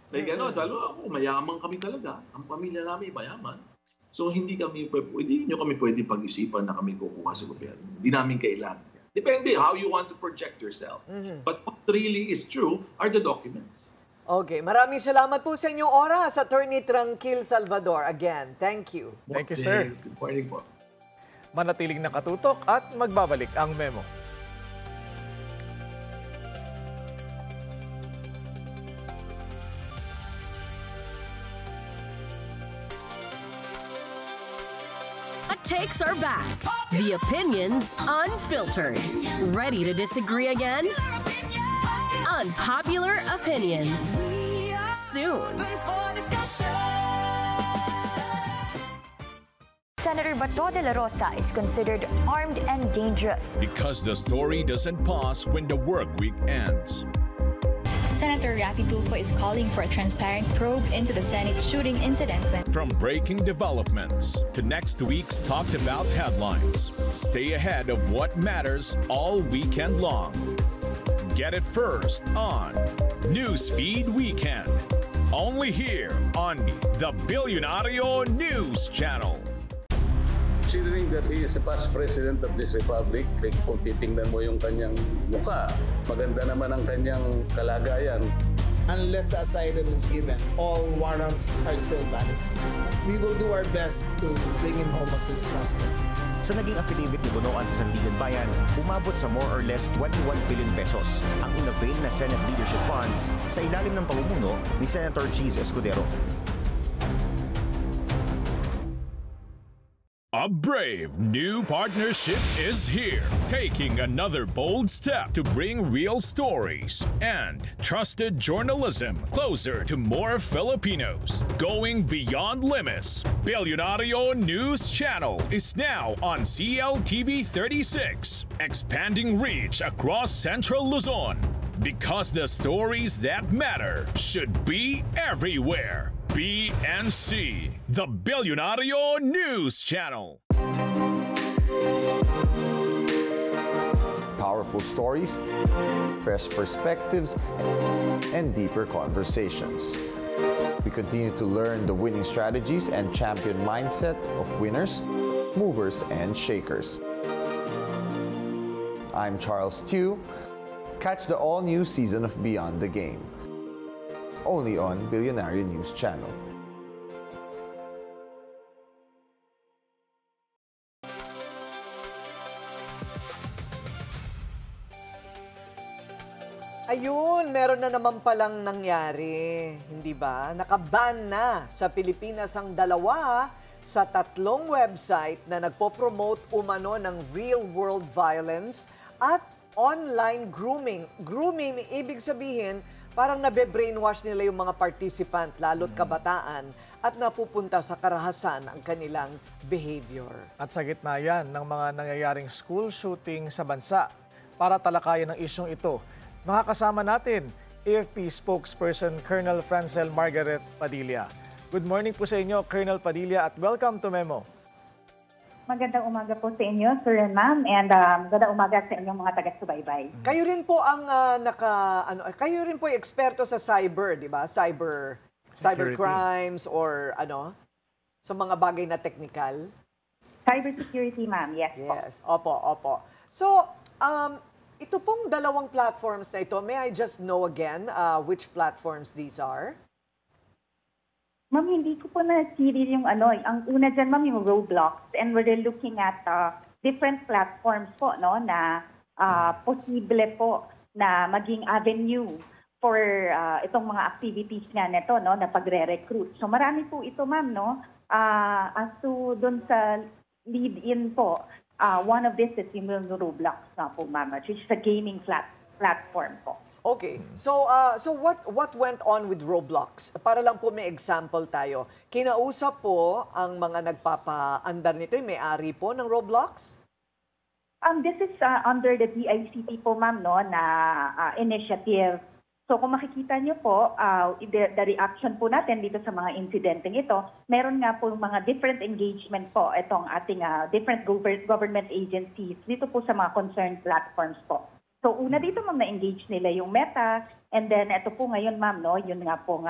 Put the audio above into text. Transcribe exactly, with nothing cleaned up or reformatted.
May gano'n, lalo ako, mayaman kami talaga. Ang pamilya namin mayaman. So hindi kami pwe hindi niyo kami puwedeng pag-isipan na kami kukuha sa gobyerno. Hindi namin kailangan yan. Depende how you want to project yourself. But what really is true are the documents. Okay, maraming salamat po sa inyong oras, Attorney Tranquil Salvador. Again, thank you. Thank you, sir. Good morning po. Manatiling nakatutok at magbabalik ang Memo. Takes are back. The opinions unfiltered. Ready to disagree again? Unpopular opinion. Soon. Senator Bato de la Rosa is considered armed and dangerous because the story doesn't pause when the work week ends. Senator Raffy Tulfo is calling for a transparent probe into the Senate shooting incident. From breaking developments to next week's talked about headlines, stay ahead of what matters all weekend long. Get it first on Newsfeed Weekend. Only here on the Billionario News Channel. Considering that he is a past president of this republic, kung titingnan mo yung kanyang mukha, maganda naman ang kanyang kalagayan. Unless the asylum is given, all warrants are still valid. We will do our best to bring him home as soon as possible. Sa naging affidavit ni Bonoan sa Sandigan Bayan, umabot sa more or less twenty-one billion pesos ang inavail na Senate leadership funds sa ilalim ng pamumuno ni Senator Cheese Escudero. A brave new partnership is here, taking another bold step to bring real stories and trusted journalism closer to more Filipinos. Going beyond limits, Billionario News Channel is now on C L T V thirty-six, expanding reach across Central Luzon. Because the stories that matter should be everywhere. B N C, the Billionario News Channel. Powerful stories, fresh perspectives, and deeper conversations. We continue to learn the winning strategies and champion mindset of winners, movers, and shakers. I'm Charles Tew. Catch the all-new season of Beyond the Game. Only on Billionario News Channel. Ayun, meron na naman palang nangyari, hindi ba? Nakaban na sa Pilipinas ang dalawa sa tatlong website na nagpo-promote umano ng real-world violence at online grooming. Grooming, ibig sabihin, parang nabe-brainwash nila yung mga participant, lalo't kabataan, at napupunta sa karahasan ang kanilang behavior. At sa gitna yan ng mga nangyayaring school shooting sa bansa, para talakayan ang isyong ito, makakasama natin A F P spokesperson Colonel Francel Margaret Padilla. Good morning po sa inyo, Colonel Padilla, at welcome to Memo. Magandang umaga po sa inyo, Sir and Ma'am, and um, magandang umaga sa inyong mga taga-subaybay. Kayo rin po ang uh, naka ano, kayo rin po eksperto sa cyber, di ba? Cyber cyber crimes or ano? Sa mga bagay na technical. Cyber security, Ma'am. Yes, yes po. Opo, opo. So, um ito pong dalawang platforms na ito, may I just know again uh, which platforms these are? Ma'am, hindi ko po na-series yung ano. Ang una dyan, ma'am, yung Roblox. And we're looking at uh, different platforms po, no, na uh, posible po na maging avenue for uh, itong mga activities nga nito, no, na pagre-recruit. So marami po ito, ma'am, no. Uh, as to dun sa lead-in po, uh, one of this is yung Roblox na po, ma'am, which is a gaming flat platform po. Okay. So uh, so what what went on with Roblox? Para lang po may example tayo. Kinausap po ang mga nagpapa-andar nito, yung may-ari po ng Roblox? Um, this is uh, under the D I C T po, ma'am, no, na uh, initiative. So kung makikita niyo po, uh, the, the reaction po natin dito sa mga insidenteng ito, meron nga po mga different engagement po itong ating uh, different government agencies dito po sa mga concerned platforms po. So una dito, ma'am, na-engage nila yung Meta, and then ito po ngayon, ma'am, no, yun nga po nga